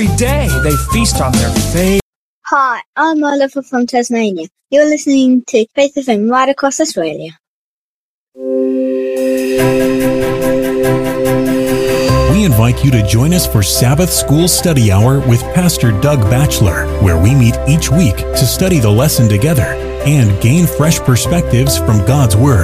Every day they feast on their faith. Hi, I'm Oliver from Tasmania. You're listening to Faith FM right across Australia. We invite you to join us for Sabbath School Study Hour with Pastor Doug Batchelor, where we meet each week to study the lesson together and gain fresh perspectives from God's Word.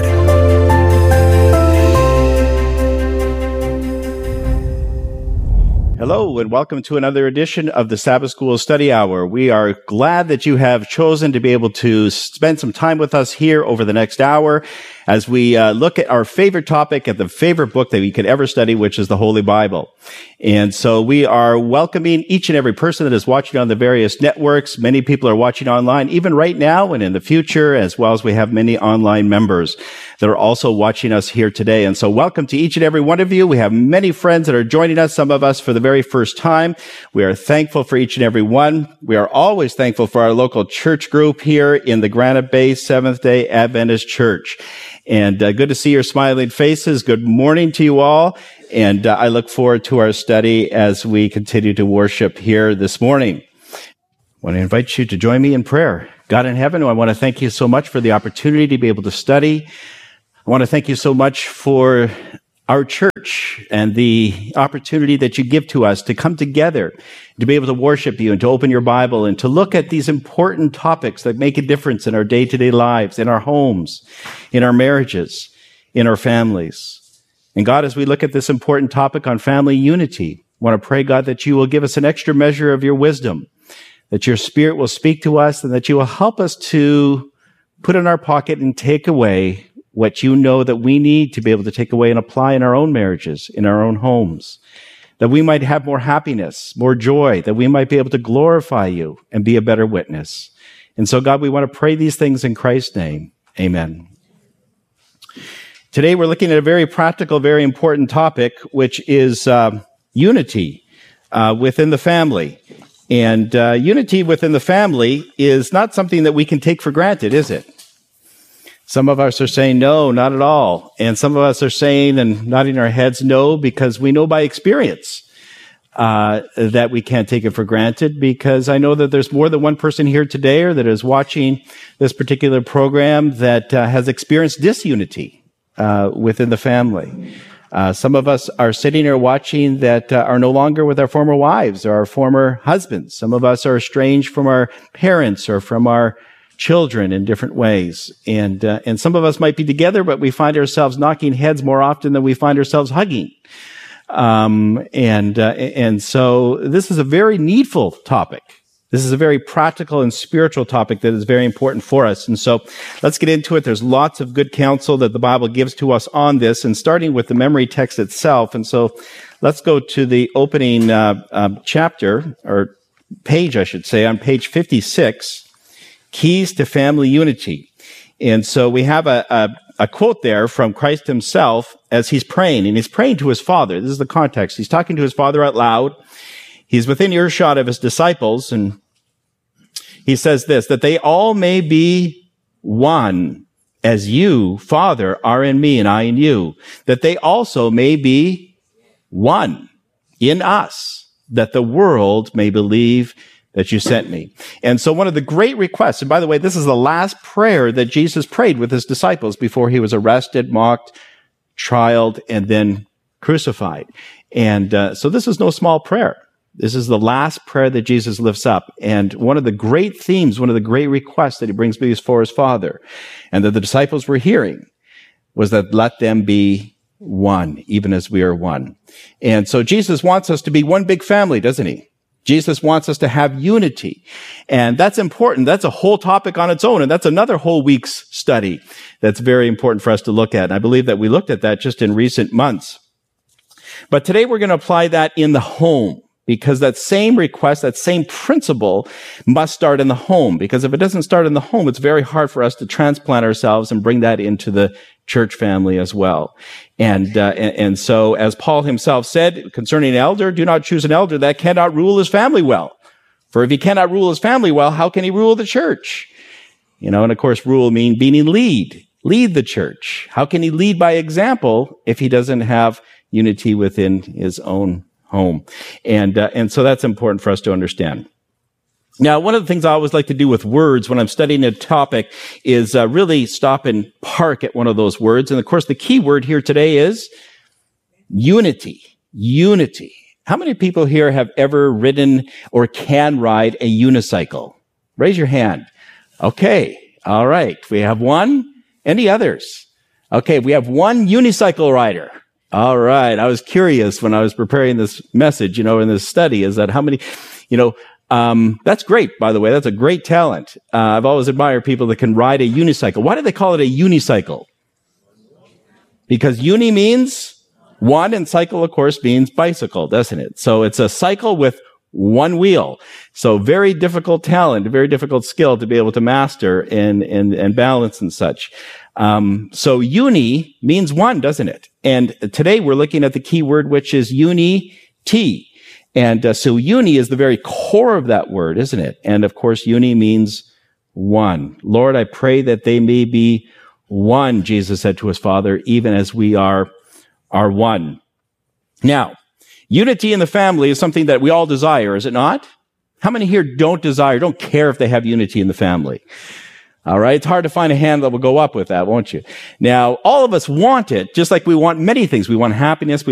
Hello, and welcome to another edition of the Sabbath School Study Hour. We are glad that you have chosen to be able to spend some time with us here over the next hour as we look at our favorite topic and the favorite book that we could ever study, which is the Holy Bible. And so we are welcoming each and every person that is watching on the various networks. Many people are watching online, even right now and in the future, as well as we have many online members that are also watching us here today. And so welcome to each and every one of you. We have many friends that are joining us, some of us for the very first time. We are thankful for each and every one. We are always thankful for our local church group here in the Granite Bay Seventh-day Adventist Church. And good to see your smiling faces. Good morning to you all. And I look forward to our study as we continue to worship here this morning. I want to invite you to join me in prayer. God in heaven, I want to thank you so much for the opportunity to be able to study. I want to thank you so much for our church and the opportunity that you give to us to come together, to be able to worship you and to open your Bible and to look at these important topics that make a difference in our day-to-day lives, in our homes, in our marriages, in our families. And God, as we look at this important topic on family unity, I want to pray, God, that you will give us an extra measure of your wisdom, that your Spirit will speak to us, and that you will help us to put in our pocket and take away what you know that we need to be able to take away and apply in our own marriages, in our own homes, that we might have more happiness, more joy, that we might be able to glorify you and be a better witness. And so, God, we want to pray these things in Christ's name. Amen. Today, we're looking at a very practical, very important topic, which is unity within the family. And unity within the family is not something that we can take for granted, is it? Some of us are saying, no, not at all. And some of us are saying and nodding our heads, no, because we know by experience that we can't take it for granted, because I know that there's more than one person here today or that is watching this particular program that has experienced disunity within the family. Some of us are sitting here watching that are no longer with our former wives or our former husbands. Some of us are estranged from our parents or from our children in different ways. And some of us might be together, but we find ourselves knocking heads more often than we find ourselves hugging. And so this is a very needful topic. This is a very practical and spiritual topic that is very important for us. And so let's get into it. There's lots of good counsel that the Bible gives to us on this, and starting with the memory text itself. And so let's go to the opening chapter, or page, I should say, on page 56. Keys to Family Unity. And so we have a quote there from Christ himself as he's praying, and he's praying to his Father. This is the context. He's talking to his Father out loud. He's within earshot of his disciples, and he says this, that they all may be one, as you, Father, are in me and I in you, that they also may be one in us, that the world may believe that you sent me. And so one of the great requests, and by the way, this is the last prayer that Jesus prayed with his disciples before he was arrested, mocked, trialed, and then crucified. And so this is no small prayer. This is the last prayer that Jesus lifts up. And one of the great themes, one of the great requests that he brings before his Father, and that the disciples were hearing, was that let them be one, even as we are one. And so Jesus wants us to be one big family, doesn't he? Jesus wants us to have unity. And that's important. That's a whole topic on its own. And that's another whole week's study that's very important for us to look at. And I believe that we looked at that just in recent months. But today we're going to apply that in the home, because that same request, that same principle must start in the home. Because if it doesn't start in the home, it's very hard for us to transplant ourselves and bring that into the church family as well. And so, as Paul himself said concerning an elder, do not choose an elder that cannot rule his family well. For if he cannot rule his family well, how can he rule the church? And of course, rule meaning lead the church. How can he lead by example if he doesn't have unity within his own home. And so that's important for us to understand. Now, one of the things I always like to do with words when I'm studying a topic is really stop and park at one of those words. And of course, the key word here today is unity. Unity. How many people here have ever ridden or can ride a unicycle? Raise your hand. Okay. All right. We have one. Any others? Okay. We have one unicycle rider. All right. I was curious when I was preparing this message, in this study, is that how many, that's great, by the way. That's a great talent. I've always admired people that can ride a unicycle. Why do they call it a unicycle? Because uni means one, and cycle, of course, means bicycle, doesn't it? So it's a cycle with one wheel. So very difficult talent, very difficult skill to be able to master and balance and such. So uni means one, doesn't it? And today we're looking at the key word, which is unity. And so uni is the very core of that word, isn't it? And of course, uni means one. Lord, I pray that they may be one, Jesus said to his Father, even as we are one. Now, unity in the family is something that we all desire, is it not? How many here don't care if they have unity in the family? All right. It's hard to find a hand that will go up with that, won't you? Now, all of us want it, just like we want many things. We want happiness.